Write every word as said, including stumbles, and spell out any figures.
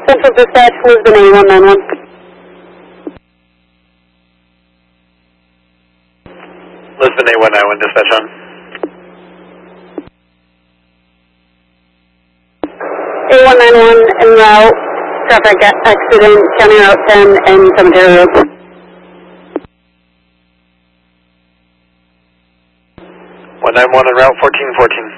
Central Dispatch, Lisbon A one nine one. Lisbon A one nine one, dispatch on. A one nine one en route, traffic accident, County Route ten and Cemetery Road. one nine one en route, fourteen fourteen.